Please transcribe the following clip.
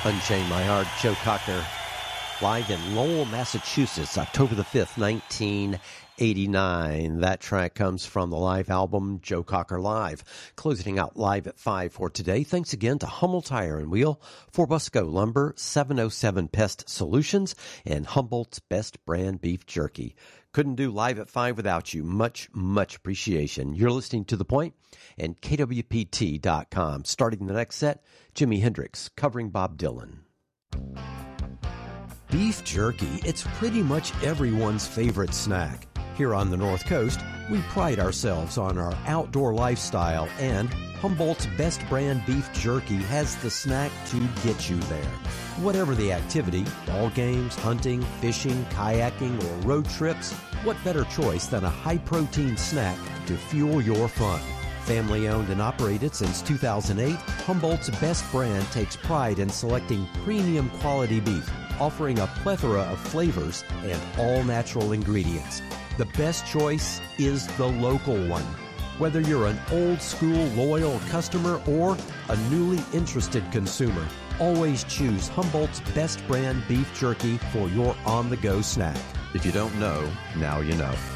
Unchain My Heart, Joe Cocker, live in Lowell, Massachusetts, October the 5th, 1989. That track comes from the live album, Joe Cocker Live. Closing out live at 5 for today. Thanks again to Hummel Tire and Wheel, Forbusco Lumber, 707 Pest Solutions, and Humboldt's Best Brand Beef Jerky. Couldn't do live at 5 without you. Much, much appreciation. You're listening to The Point and KWPT.com. Starting the next set, Jimi Hendrix covering Bob Dylan. Beef jerky, it's pretty much everyone's favorite snack. Here on the North Coast, we pride ourselves on our outdoor lifestyle, and Humboldt's Best Brand Beef Jerky has the snack to get you there. Whatever the activity, ball games, hunting, fishing, kayaking, or road trips, what better choice than a high-protein snack to fuel your fun? Family owned and operated since 2008, Humboldt's Best Brand takes pride in selecting premium quality beef, offering a plethora of flavors and all-natural ingredients. The best choice is the local one. Whether you're an old-school loyal customer or a newly interested consumer, always choose Humboldt's Best Brand Beef Jerky for your on-the-go snack. If you don't know, now you know.